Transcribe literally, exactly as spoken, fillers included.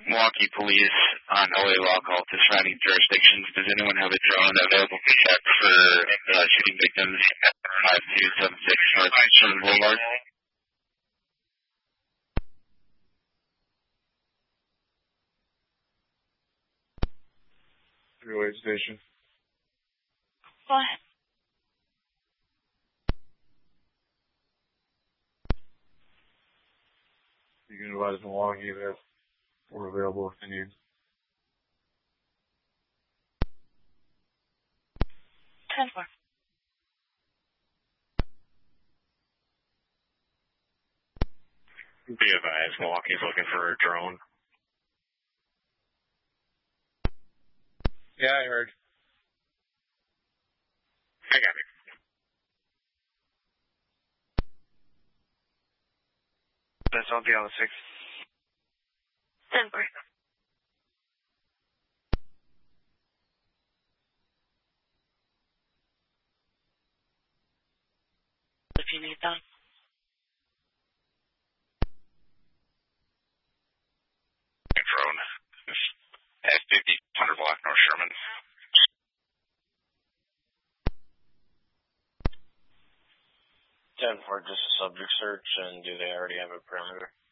Milwaukee Police on O A law call to surrounding jurisdictions. Does anyone have a drone available for check for uh, shooting victims at five two seven six North Sherman Boulevard? Relay station. What? You can advise Milwaukee that we're available if they need. ten four. Be advised, Milwaukee's looking for a drone. Yeah, I heard. I got it. That's all the other six. ten four. If you need that. Drone. S fifty, one hundred block North Sherman. ten four, just a subject search, and do they already have a perimeter?